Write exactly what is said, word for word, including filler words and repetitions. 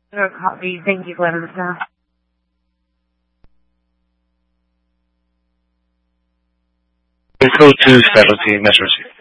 No copy. Thank you, Glenn. Code two specialty, Metro City.